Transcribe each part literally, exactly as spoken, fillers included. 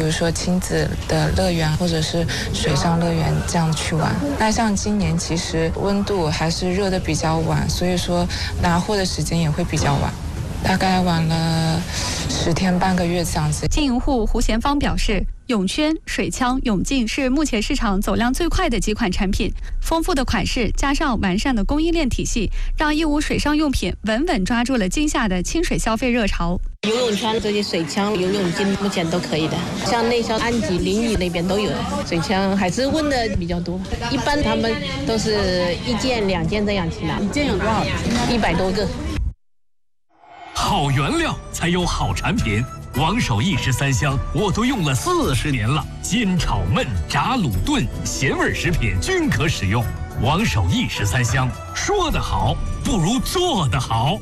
如说亲子的乐园或者是水上乐园这样去玩。那像今年其实温度还是热的比较晚，所以说拿货的时间也会比较晚，大概晚了十天半个月这样子。 经营户胡贤芳表示，泳圈、水枪、泳镜是目前市场走量最快的几款产品，丰富的款式加上完善的供应链体系，让义乌水上用品稳稳抓住了今夏的清水消费热潮。 游泳圈、这些水枪、游泳镜目前都可以的，像内销、安吉、临沂那边都有。水枪还是问的比较多，一般他们都是一件、两件这样去拿。一件有多少？一百多个。 好原料才有好产品。王守义十三香我都用了四十年了，煎炒焖炸卤炖咸味食品均可使用。王守义十三香，说得好不如做得好。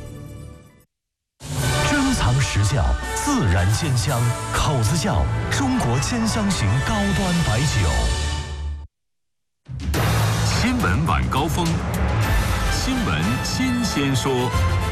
珍藏实窖，自然煎香，口子窖，中国煎香型高端白酒。 新闻晚高峰，新闻新鲜说。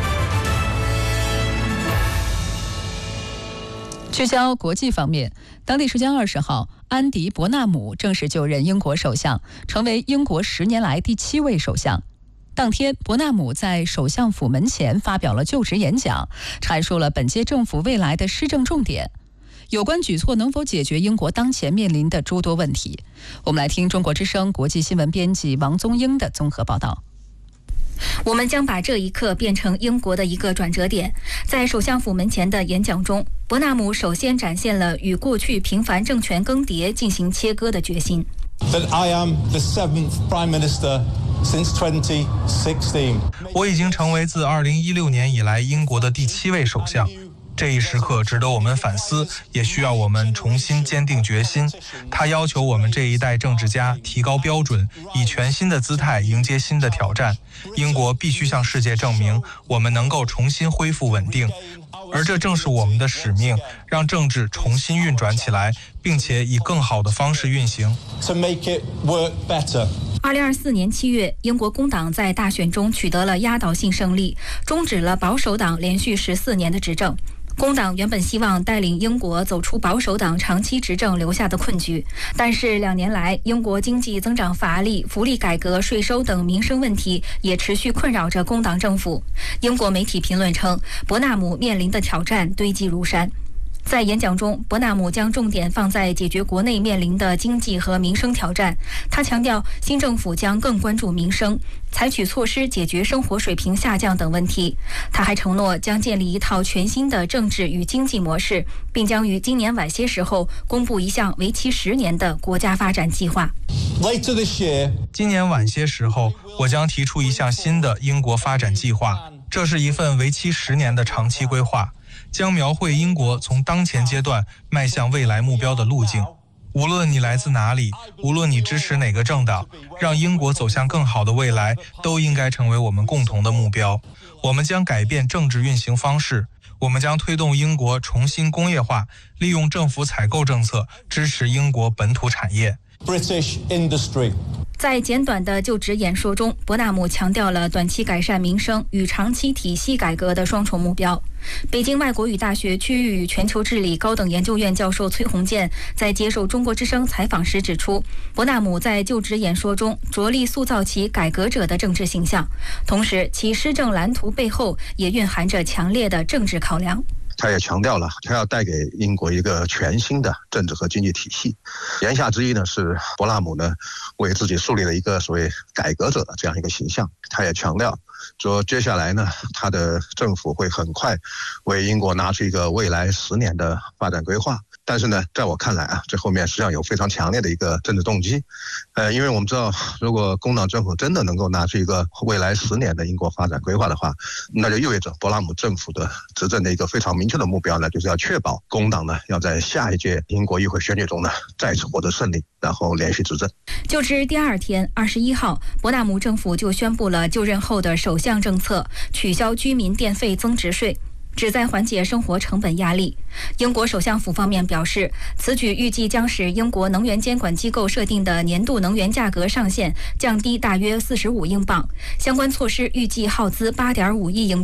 聚焦国际方面，当地时间二十号，安迪·伯纳姆正式就任英国首相，成为英国十年来第七位首相。当天，伯纳姆在首相府门前发表了就职演讲，阐述了本届政府未来的施政重点。有关举措能否解决英国当前面临的诸多问题？我们来听中国之声国际新闻编辑王宗英的综合报道。 我们将把这一刻变成英国的一个转折点。在首相府门前的演讲中，伯纳姆首先展现了与过去频繁政权更迭进行切割的决心。 That I am the seventh Prime Minister since twenty sixteen. 我已经成为自二零一六年以来英国的第七位首相。这一时刻值得我们反思，也需要我们重新坚定决心。它要求我们这一代政治家提高标准，以全新的姿态迎接新的挑战。英国必须向世界证明，我们能够重新恢复稳定，而这正是我们的使命，让政治重新运转起来，并且以更好的方式运行。 To make it work better. 二零二四年七月，英国工党在大选中取得了压倒性胜利，终止了保守党连续十四年的执政。工党原本希望带领英国走出保守党长期执政留下的困局，但是两年来，英国经济增长乏力、福利改革、税收等民生问题也持续困扰着工党政府。英国媒体评论称，伯纳姆面临的挑战堆积如山。在演讲中，伯纳姆将重点放在解决国内面临的经济和民生挑战。他强调，新政府将更关注民生，采取措施解决生活水平下降等问题。他还承诺将建立一套全新的政治与经济模式，并将于今年晚些时候公布一项为期十年的国家发展计划。 Later this year, 今年晚些时候，我将提出一项新的英国发展计划，这是一份为期十年的长期规划，将描绘英国从当前阶段迈向未来目标的路径。无论你来自哪里，无论你支持哪个政党，让英国走向更好的未来，都应该成为我们共同的目标。我们将改变政治运行方式，我们将推动英国重新工业化，利用政府采购政策支持英国本土产业。 British industry. 在简短的就职演说中，伯纳姆强调了短期改善民生与长期体系改革的双重目标。北京外国语大学区域与全球治理高等研究院教授崔洪建在接受中国之声采访时指出，伯纳姆在就职演说中着力塑造其改革者的政治形象，同时其施政蓝图背后也蕴含着强烈的政治考量。 他也强调了，他要带给英国一个全新的政治和经济体系。言下之意呢，是伯纳姆呢为自己树立了一个所谓改革者的这样一个形象。他也强调说，接下来呢，他的政府会很快为英国拿出一个未来十年的发展规划。但是呢，在我看来啊，这后面实际上有非常强烈的一个政治动机。呃，因为我们知道，如果工党政府真的能够拿出一个未来十年的英国发展规划的话，那就意味着伯纳姆政府的执政的一个非常明确的目标呢，就是要确保工党呢要在下一届英国议会选举中呢再次获得胜利，然后连续执政。 就职第二天，二十一号，伯纳姆政府就宣布了就任后的首项政策，取消居民电费增值税，旨在缓解生活成本压力。英国首相府方面表示，此举预计将使英国能源监管机构设定的年度能源价格上限降低大约四十五英镑，相关措施预计耗资八点五亿英镑。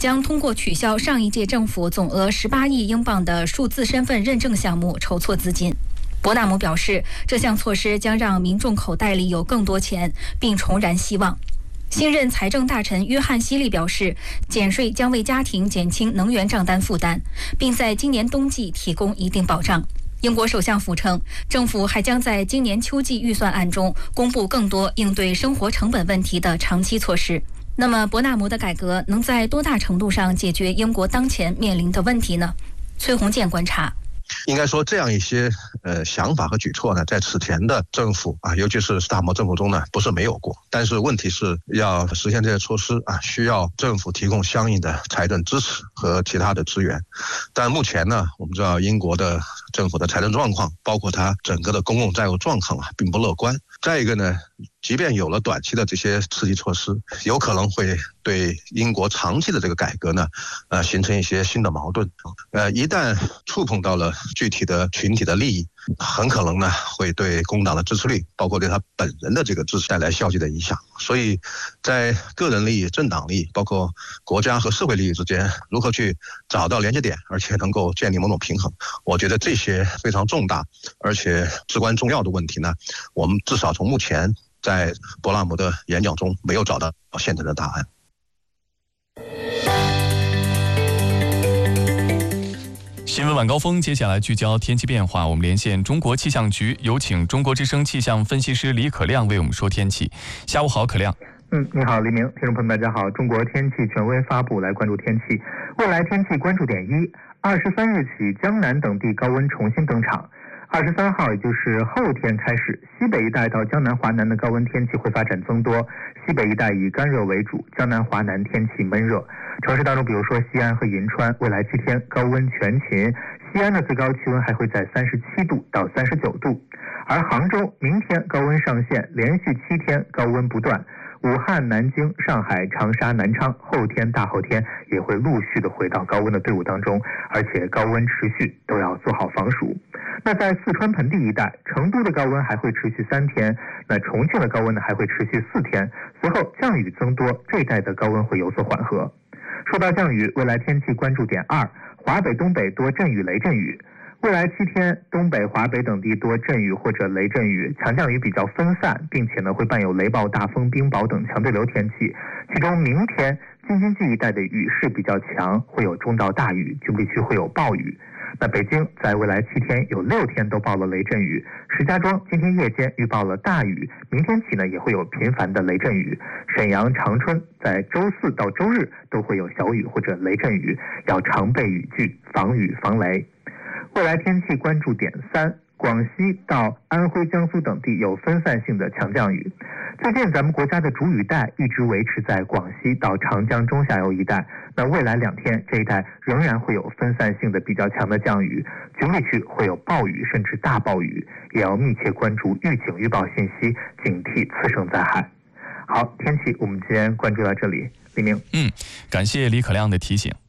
将通过取消上一届政府总额十八亿英镑的数字身份认证项目筹措资金。伯纳姆表示，这项措施将让民众口袋里有更多钱，并重燃希望。新任财政大臣约翰·希利表示，减税将为家庭减轻能源账单负担，并在今年冬季提供一定保障。英国首相府称，政府还将在今年秋季预算案中公布更多应对生活成本问题的长期措施。那么，伯纳姆的改革能在多大程度上解决英国当前面临的问题呢？崔宏建观察。 应该说，这样一些呃想法和举措呢，在此前的政府啊，尤其是斯塔默政府中呢，不是没有过。但是问题是要实现这些措施啊，需要政府提供相应的财政支持和其他的资源。但目前呢，我们知道英国的政府的财政状况，包括它整个的公共债务状况啊，并不乐观。再一个呢，即便有了短期的这些刺激措施，有可能会对英国长期的这个改革呢，呃，形成一些新的矛盾。呃，一旦触碰到了具体的群体的利益，很可能呢会对工党的支持率，包括对他本人的这个支持带来消极的影响。所以，在个人利益、政党利益，包括国家和社会利益之间，如何去找到连接点，而且能够建立某种平衡，我觉得这些非常重大而且至关重要的问题呢，我们至少从目前在伯纳姆的演讲中没有找到现成的答案。 新闻晚高峰，接下来聚焦天气变化。我们连线中国气象局，有请中国之声气象分析师李可亮为我们说天气。下午好，可亮。 嗯，你好，黎明，听众朋友们，大家好。中国天气权威发布，来关注天气。未来天气关注点一：二十三日起，江南等地高温重新登场。二十三号，也就是后天开始，西北一带到江南华南的高温天气会发展增多。西北一带以干热为主，江南华南天气闷热。城市当中，比如说西安和银川，未来七天高温全勤，西安的最高气温还会在三十七度到三十九度，而杭州明天高温上线，连续七天高温不断。武汉、南京、上海、长沙、南昌后天、大后天也会陆续的回到高温的队伍当中，而且高温持续，都要做好防暑。那在四川盆地一带，成都的高温还会持续三天，那重庆的高温呢还会持续四天，随后降雨增多，这一带的高温会有所缓和。说到降雨，未来天气关注点二：华北、东北多阵雨、雷阵雨。未来七天，东北、华北等地多阵雨或者雷阵雨，强降雨比较分散，并且呢会伴有雷暴、大风、冰雹等强对流天气。其中明天京津冀一带的雨势比较强，会有中到大雨，局部地区会有暴雨。那北京在未来七天有六天都报了雷阵雨，石家庄今天夜间预报了大雨，明天起呢也会有频繁的雷阵雨。沈阳、长春在周四到周日都会有小雨或者雷阵雨，要常备雨具，防雨防雷。未来天气关注点三：广西到安徽、江苏等地有分散性的强降雨。最近咱们国家的主雨带一直维持在广西到长江中下游一带，那未来两天这一带仍然会有分散性的比较强的降雨，局部地区会有暴雨甚至大暴雨，也要密切关注预警预报信息，警惕次生灾害。好，天气我们今天关注到这里，黎明。 嗯，感谢李可亮的提醒。